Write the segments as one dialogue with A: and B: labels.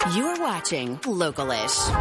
A: You're watching Localish.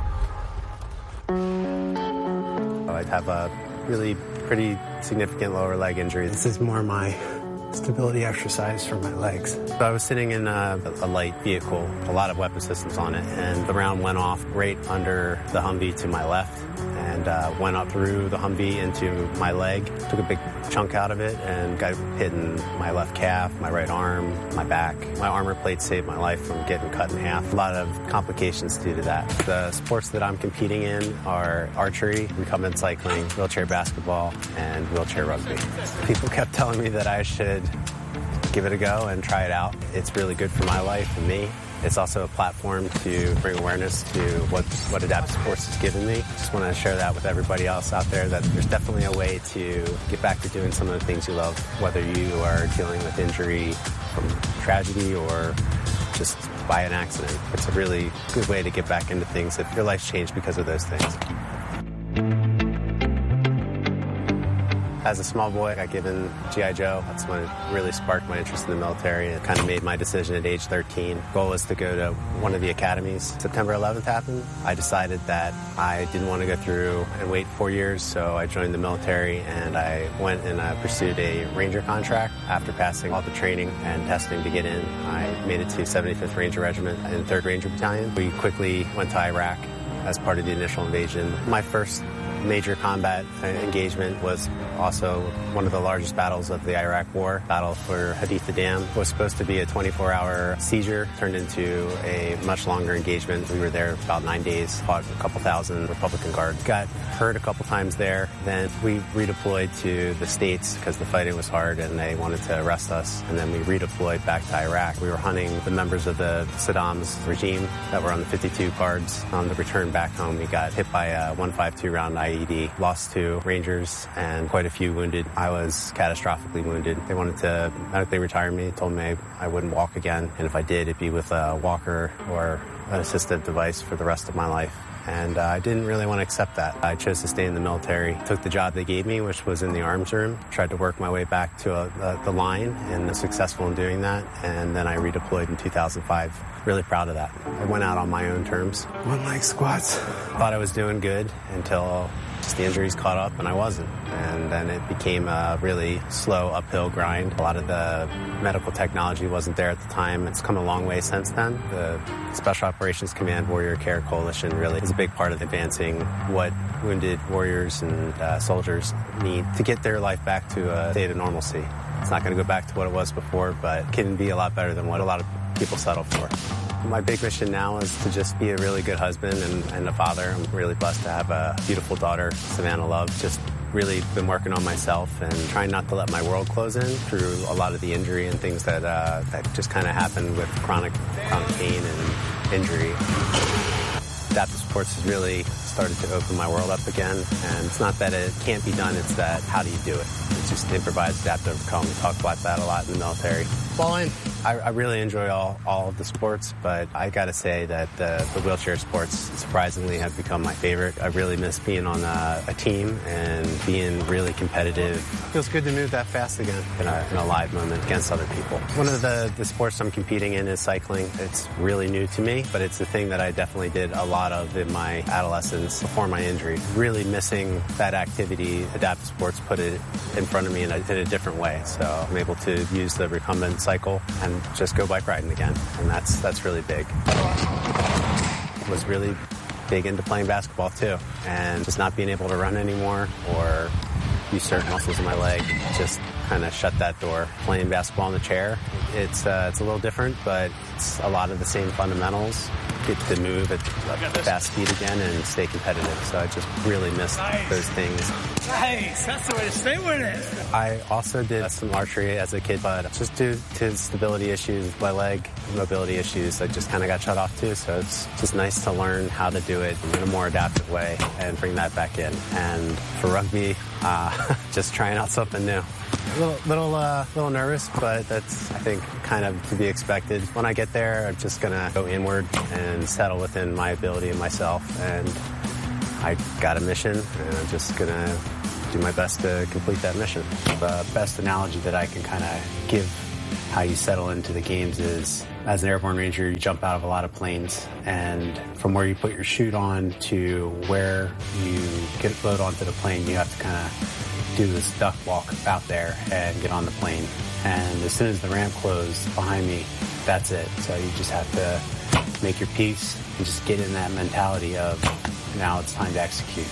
B: I'd have a really pretty significant lower leg injury.
C: This is more my stability exercise for my legs.
B: So I was sitting in a light vehicle, a lot of weapon systems on it, and the round went off right under the Humvee to my left and went up through the Humvee into my leg, took a big chunk out of it and got hit in my left calf, my right arm, my back. My armor plate saved my life from getting cut in half. A lot of complications due to that. The sports that I'm competing in are archery, recumbent cycling, wheelchair basketball, and wheelchair rugby. People kept telling me that I should give it a go and try it out. It's really good for my life and me. It's also a platform to bring awareness to what adaptive sports has given me. Just want to share that with everybody else out there, that there's definitely a way to get back to doing some of the things you love, whether you are dealing with injury from tragedy or just by an accident. It's a really good way to get back into things if your life's changed because of those things. As a small boy, I got given G.I. Joe. That's when it really sparked my interest in the military. It kind of made my decision at age 13. The goal was to go to one of the academies. September 11th happened. I decided that I didn't want to go through and wait 4 years, so I joined the military and I went and pursued a Ranger contract. After passing all the training and testing to get in, I made it to 75th Ranger Regiment and 3rd Ranger Battalion. We quickly went to Iraq as part of the initial invasion. My first major combat engagement was also one of the largest battles of the Iraq War. Battle for Haditha Dam was supposed to be a 24-hour seizure, turned into a much longer engagement. We were there about 9 days, fought a couple thousand Republican guards. Got hurt a couple times there. Then we redeployed to the States because the fighting was hard and they wanted to arrest us. And then we redeployed back to Iraq. We were hunting the members of the Saddam's regime that were on the 52 cards. On the return back home, we got hit by a 152 round IED, lost 2 Rangers and quite a few wounded. I was catastrophically wounded. They wanted to medically retire me, told me I wouldn't walk again, and if I did, it'd be with a walker or an assistive device for the rest of my life. And I didn't really want to accept that. I chose to stay in the military, took the job they gave me, which was in the arms room, tried to work my way back to the line, and was successful in doing that. And then I redeployed in 2005. Really proud of that. I went out on my own terms.
C: One leg squats.
B: Thought I was doing good until just the injuries caught up and I wasn't. And then it became a really slow uphill grind. A lot of the medical technology wasn't there at the time. It's come a long way since then. The Special Operations Command Warrior Care Coalition really is a big part of advancing what wounded warriors and soldiers need to get their life back to a state of normalcy. It's not going to go back to what it was before, but it can be a lot better than what a lot of people settle for. My big mission now is to just be a really good husband and a father. I'm really blessed to have a beautiful daughter, Savannah Love. Just really been working on myself and trying not to let my world close in through a lot of the injury and things that just kind of happen with chronic pain and injury. Adaptive sports has really started to open my world up again, and it's not that it can't be done, it's that how do you do it? It's just improvised, adaptive, overcome. We talk about that a lot in the military. Ball in. I really enjoy all of the sports, but I got to say that the wheelchair sports surprisingly have become my favorite. I really miss being on a team and being really competitive. It feels good to move that fast again in a live moment against other people. One of the sports I'm competing in is cycling. It's really new to me, but it's the thing that I definitely did a lot of in my adolescence before my injury. Really missing that activity. Adaptive sports put it in front of me in a different way. So I'm able to use the recumbent cycle and just go bike riding again, and that's really big. Was really big into playing basketball too, and just not being able to run anymore or use certain muscles in my leg just kind of shut that door. Playing basketball in the chair, it's a little different, but it's a lot of the same fundamentals. Get to move at fast speed again and stay competitive. So I just really miss those things.
D: Nice, that's the way to stay with it.
B: I also did some archery as a kid, but just due to stability issues with my leg, mobility issues, I just kind of got shut off too. So it's just nice to learn how to do it in a more adaptive way and bring that back in. And for rugby, just trying out something new. A little nervous, but that's, I think, kind of to be expected. When I get there, I'm just going to go inward and settle within my ability and myself. And I got a mission, and I'm just going to do my best to complete that mission. The best analogy that I can kind of give how you settle into the games is, as an airborne ranger, you jump out of a lot of planes, and from where you put your chute on to where you get load onto the plane, you have to kind of do this duck walk out there and get on the plane. And as soon as the ramp closed behind me, that's it. So you just have to make your peace and just get in that mentality of, now it's time to execute.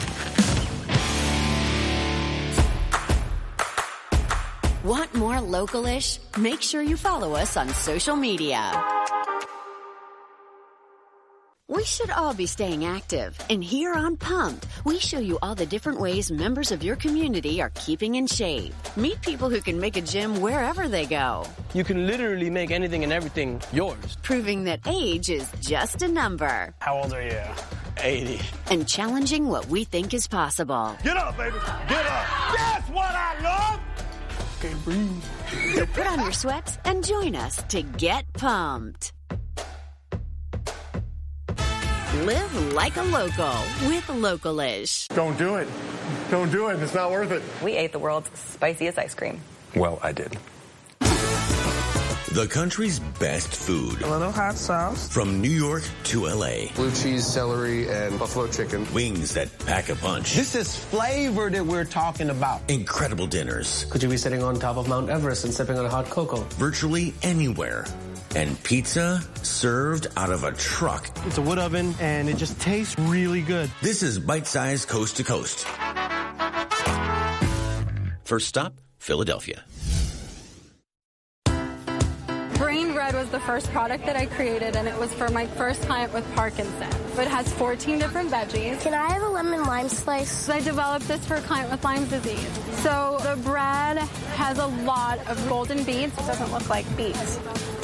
A: Want more Local-ish? Make sure you follow us on social media. We should all be staying active, and here on Pumped, we show you all the different ways members of your community are keeping in shape. Meet people who can make a gym wherever they go.
E: You can literally make anything and everything yours.
A: Proving that age is just a number.
D: How old are you?
E: 80.
A: And challenging what we think is possible.
D: Get up, baby. Get up. That's what I love.
E: Can't breathe.
A: So put on your sweats and join us to get pumped. Live like a local with Local-ish.
F: Don't do it. Don't do it. It's not worth it.
G: We ate the world's spiciest ice cream.
F: Well, I did.
H: The country's best food.
I: A little hot sauce.
H: From New York to L.A.
F: Blue cheese, celery, and buffalo chicken.
H: Wings that pack a punch.
E: This is flavor that we're talking about.
H: Incredible dinners.
E: Could you be sitting on top of Mount Everest and sipping on a hot cocoa?
H: Virtually anywhere. And pizza served out of a truck.
I: It's a wood oven, and it just tastes really good.
H: This is Bite-Size Coast to Coast. First stop, Philadelphia.
J: Brain Bread was the first product that I created, and it was for my first client with Parkinson's. It has 14 different veggies.
K: Can I have a lemon lime slice?
J: I developed this for a client with Lyme disease. So the bread has a lot of golden beets. It doesn't look like beets.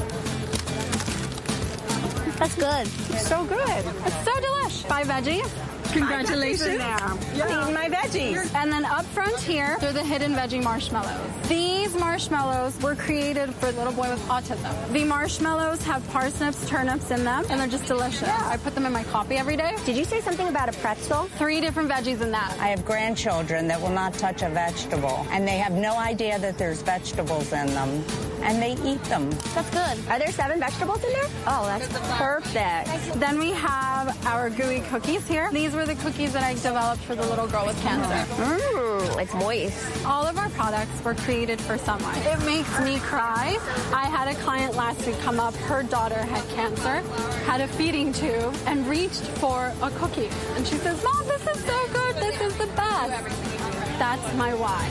K: That's good.
J: So good. It's so delish. 5 veggies. Congratulations.
G: You're eating my veggies.
J: And then up front here, they're the hidden veggie marshmallows. These marshmallows were created for a little boy with autism. The marshmallows have parsnips, turnips in them, and they're just delicious. Yeah. I put them in my coffee every day.
K: Did you say something about a pretzel?
J: 3 different veggies in that.
L: I have grandchildren that will not touch a vegetable, and they have no idea that there's vegetables in them, and they eat them.
K: That's good. Are there 7 vegetables in there? Oh, that's perfect.
J: Then we have our gooey cookies here. These were the cookies that I developed for the little girl with cancer.
K: It's moist.
J: All of our products were created for someone. It makes me cry. I had a client last week come up. Her daughter had cancer, had a feeding tube, and reached for a cookie. And she says, Mom, this is so good. This is the best. That's my why.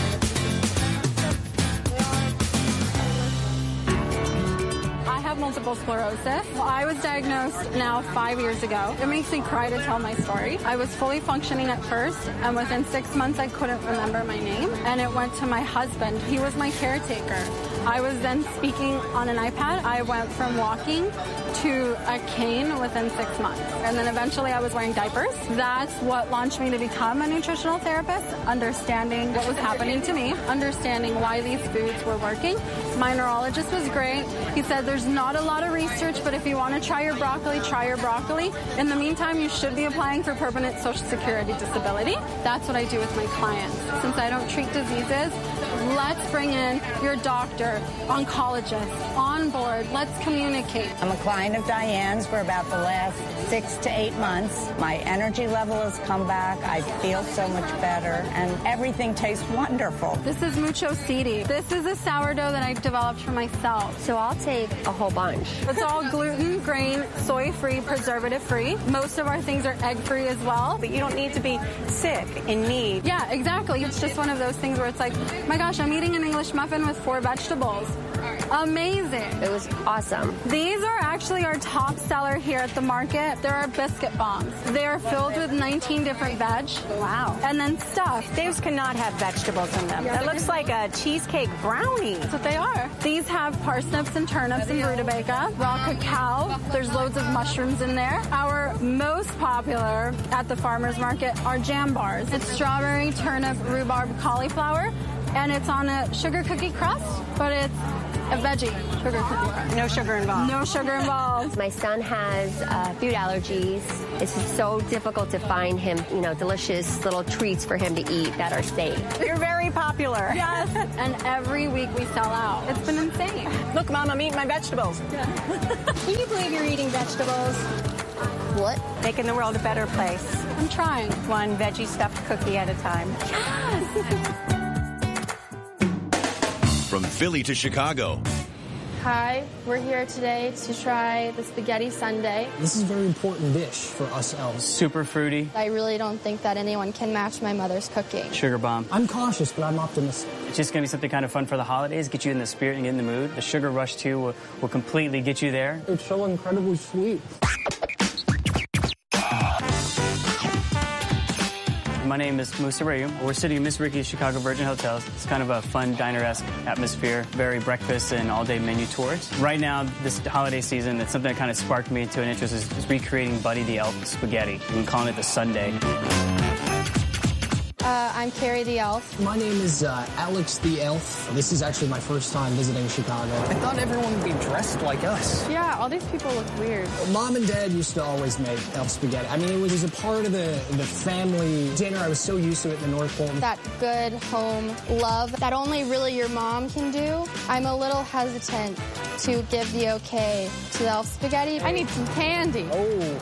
J: I have multiple sclerosis. I was diagnosed now 5 years ago. It makes me cry to tell my story. I was fully functioning at first, and within 6 months, I couldn't remember my name. And it went to my husband. He was my caretaker. I was then speaking on an iPad. I went from walking to a cane within 6 months. And then eventually I was wearing diapers. That's what launched me to become a nutritional therapist, understanding what was happening to me, understanding why these foods were working. My neurologist was great. He said there's not a lot of research, but if you want to try your broccoli, try your broccoli. In the meantime, you should be applying for permanent Social Security disability. That's what I do with my clients. Since I don't treat diseases, let's bring in your doctor, oncologist, on board. Let's communicate.
L: I'm a client of Diane's for about the last 6 to 8 months. My energy level has come back. I feel so much better, and everything tastes wonderful.
J: This is Mucho Seedy. This is a sourdough that I developed for myself.
K: So I'll take a whole bunch.
J: It's all gluten, grain, soy-free, preservative-free. Most of our things are egg-free as well.
G: But you don't need to be sick in need.
J: Yeah, exactly. It's just one of those things where it's like, my gosh, I'm eating an English muffin with 4 vegetables. Amazing.
K: It was awesome.
J: These are actually our top seller here at the market. They're our biscuit bombs. They are filled with 19 different veg.
G: Wow.
J: And then stuffed.
G: These cannot have vegetables in them. That looks like a cheesecake brownie.
J: That's what they are. These have parsnips and turnips and rutabaga, raw cacao. There's loads of mushrooms in there. Our most popular at the farmer's market are jam bars. It's strawberry, turnip, rhubarb, cauliflower, and it's on a sugar cookie crust, but it's A veggie sugar cookie crust.
G: No sugar involved.
J: No sugar involved.
K: My son has food allergies. It's so difficult to find him, delicious little treats for him to eat that are safe.
G: You're very popular.
J: Yes. And every week we sell out. It's been insane.
G: Look, Mom, I'm eating my vegetables.
J: Yeah. Can you believe you're eating vegetables?
K: What?
G: Making the world a better place.
J: I'm trying.
G: One veggie stuffed cookie at a time.
J: Yes.
H: From Philly to Chicago.
M: Hi, we're here today to try the spaghetti sundae.
N: This is a very important dish for us elves.
O: Super fruity.
M: I really don't think that anyone can match my mother's cooking.
O: Sugar bomb.
N: I'm cautious, but I'm optimistic.
O: It's just going to be something kind of fun for the holidays, get you in the spirit and get in the mood. The sugar rush, too, will completely get you there.
N: It's so incredibly sweet.
O: My name is Musa Rayum. We're sitting in Miss Ricky's Chicago Virgin Hotels. It's kind of a fun diner-esque atmosphere, very breakfast and all-day menu tours. Right now, this holiday season, it's something that kind of sparked me to an interest is recreating Buddy the Elf spaghetti. I'm calling it the Sundae.
M: I'm Carrie the Elf.
N: My name is Alex the Elf. This is actually my first time visiting Chicago. I thought everyone would be dressed like us.
M: Yeah, all these people look weird.
N: Mom and Dad used to always make elf spaghetti. I mean, it was a part of the family dinner. I was so used to it in the North Pole.
M: That good home love that only really your mom can do. I'm a little hesitant to give the okay to the elf spaghetti. I need some candy.
N: Oh.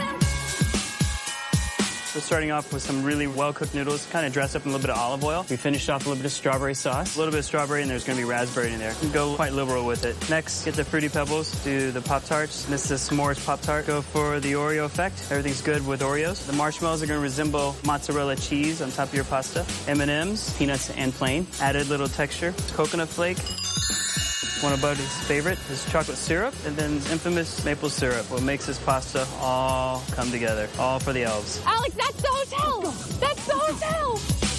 O: We're starting off with some really well-cooked noodles, kind of dressed up in a little bit of olive oil. We finished off with a little bit of strawberry sauce, a little bit of strawberry, and there's going to be raspberry in there. Go quite liberal with it. Next, get the Fruity Pebbles, do the Pop-Tarts. This is a s'mores Pop-Tart. Go for the Oreo effect. Everything's good with Oreos. The marshmallows are going to resemble mozzarella cheese on top of your pasta. M&M's, peanuts and plain. Added little texture. Coconut flake. One of Buddy's favorite is chocolate syrup, and then infamous maple syrup. What makes this pasta all come together, all for the elves.
M: Alex, that's the hotel! That's the hotel!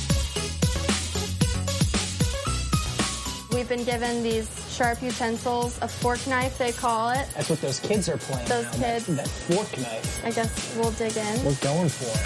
M: We've been given these sharp utensils, a fork knife they call it.
N: That's what those kids are playing
M: Those
N: now,
M: kids.
N: That fork knife.
M: I guess we'll dig in.
N: We're going for it.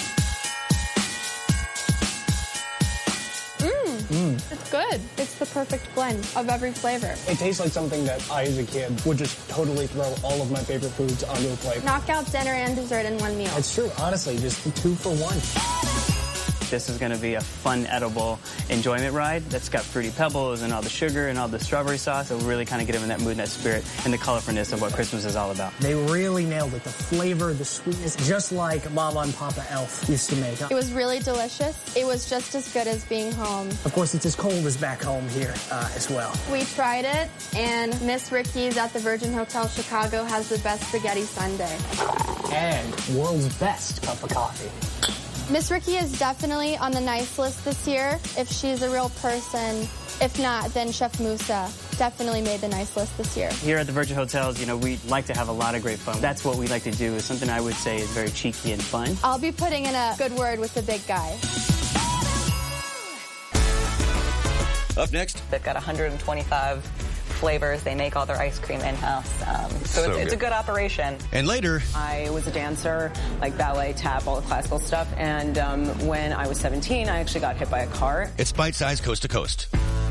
M: It's good. It's the perfect blend of every flavor.
N: It tastes like something that I, as a kid, would just totally throw all of my favorite foods onto a plate.
M: Knock out dinner and dessert in one meal.
N: It's true. Honestly, just 2 for 1.
O: This is going to be a fun, edible enjoyment ride that's got Fruity Pebbles and all the sugar and all the strawberry sauce. It'll really kind of get them in that mood and that spirit and the colorfulness of what Christmas is all about.
N: They really nailed it. The flavor, the sweetness, just like Mama and Papa Elf used to make.
M: It was really delicious. It was just as good as being home.
N: Of course, it's as cold as back home here as well.
M: We tried it, and Miss Ricky's at the Virgin Hotel Chicago has the best spaghetti sundae.
N: And world's best cup of coffee.
M: Miss Ricky is definitely on the nice list this year, if she's a real person. If not, then Chef Musa definitely made the nice list this year.
O: Here at the Virgin Hotels, we like to have a lot of great fun. That's what we like to do, is something I would say is very cheeky and fun.
M: I'll be putting in a good word with the big guy.
H: Up next.
P: They've got 125 flavors. They make all their ice cream in-house. So it's a good operation.
H: And later,
P: I was a dancer, like ballet, tap, all the classical stuff. And when I was 17, I actually got hit by a car.
H: It's Bite Size Coast to Coast.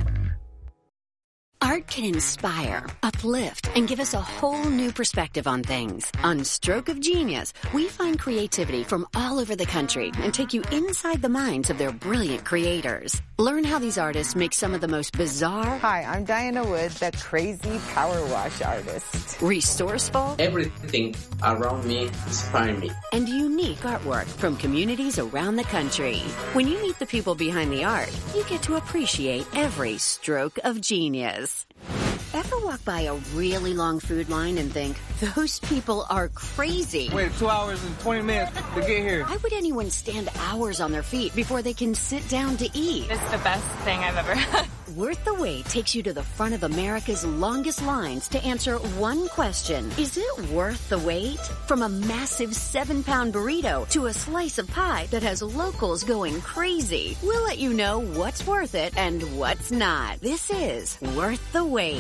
A: Art can inspire, uplift, and give us a whole new perspective on things. On Stroke of Genius, we find creativity from all over the country and take you inside the minds of their brilliant creators. Learn how these artists make some of the most bizarre...
Q: Hi, I'm Diana Wood, the crazy power wash artist.
A: Resourceful...
R: Everything around me inspires me.
A: And unique artwork from communities around the country. When you meet the people behind the art, you get to appreciate every stroke of genius. Ever walk by a really long food line and think, those people are crazy?
S: Wait 2 hours and 20 minutes to get here.
A: Why would anyone stand hours on their feet before they can sit down to eat?
T: It's the best thing I've ever had.
A: Worth the Wait takes you to the front of America's longest lines to answer one question. Is it worth the wait? From a massive 7-pound burrito to a slice of pie that has locals going crazy. We'll let you know what's worth it and what's not. This is Worth the Wait.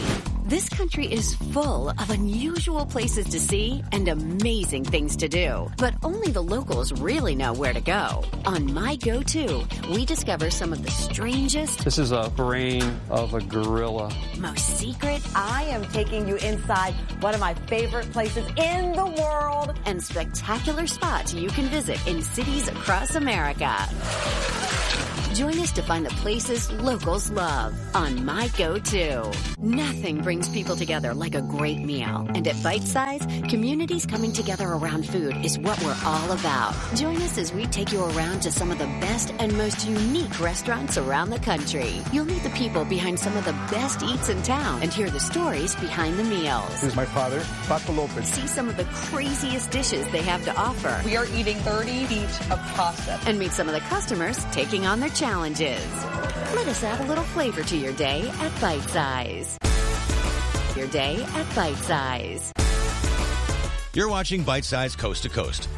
A: This country is full of unusual places to see and amazing things to do. But only the locals really know where to go. On My Go-To, we discover some of the strangest...
U: This is a brain of a gorilla.
A: ...most secret...
V: I am taking you inside one of my favorite places in the world.
A: ...and spectacular spots you can visit in cities across America. Join us to find the places locals love on My Go-To. Nothing brings people together like a great meal. And at Bite Size, communities coming together around food is what we're all about. Join us as we take you around to some of the best and most unique restaurants around the country. You'll meet the people behind some of the best eats in town and hear the stories behind the meals.
F: This is my father, Paco Lopez.
A: See some of the craziest dishes they have to offer.
V: We are eating 30 feet of pasta.
A: And meet some of the customers taking on their challenges. Let us add a little flavor to your day at Bite Size. Your day at Bite Size.
H: You're watching Bite Size Coast to Coast.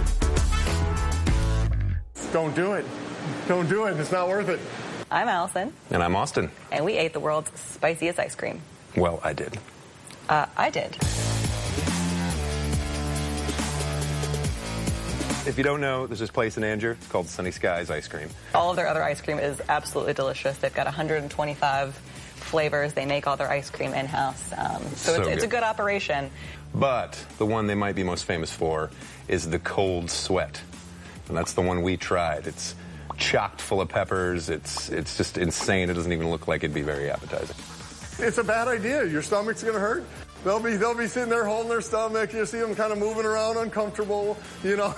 F: Don't do it. Don't do it. It's not worth it.
P: I'm Allison.
F: And I'm Austin.
P: And we ate the world's spiciest ice cream.
F: Well, I did.
P: I did.
F: If you don't know, there's this place in Angier. It's called Sunny Skies Ice Cream.
P: All of their other ice cream is absolutely delicious. They've got 125 flavors. They make all their ice cream in-house. So it's a good operation.
F: But the one they might be most famous for is the Cold Sweat. And that's the one we tried. It's chocked full of peppers. It's just insane. It doesn't even look like it'd be very appetizing. It's a bad idea. Your stomach's going to hurt. They'll be sitting there holding their stomach. You see them kind of moving around uncomfortable, you know.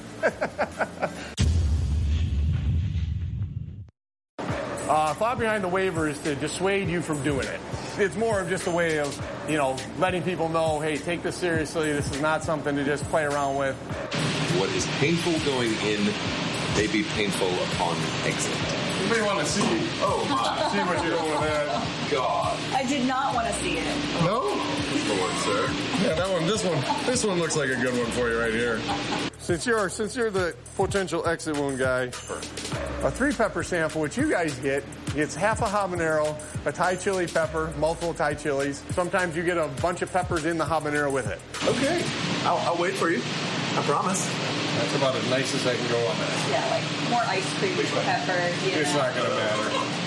F: Thought behind the waiver is to dissuade you from doing it. It's more of just a way of, letting people know, hey, take this seriously. This is not something to just play around with.
W: What is painful going in may be painful upon exit.
F: You may want to see. Oh, my. See what you're doing with that.
W: God.
P: I did not want to see it.
F: No?
W: Go on, sir.
F: Yeah, this one looks like a good one for you right here. Since you're the potential exit wound guy, a 3-pepper sample, which you guys get, gets half a habanero, a Thai chili pepper, multiple Thai chilies. Sometimes you get a bunch of peppers in the habanero with it.
W: Okay. I'll wait for you. I promise.
F: That's about as nice as I can go on that.
P: Yeah, like more ice cream with pepper.
F: It's not going to matter.